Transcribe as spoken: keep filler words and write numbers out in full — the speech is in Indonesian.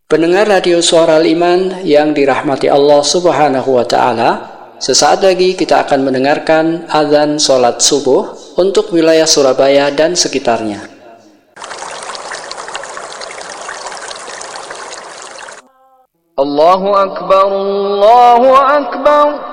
Pendengar Radio Suara Al-Iman yang dirahmati Allah Subhanahu wa Ta'ala, sesaat lagi kita akan mendengarkan azan sholat subuh untuk wilayah Surabaya dan sekitarnya. Allahu Akbar, Allahu Akbar.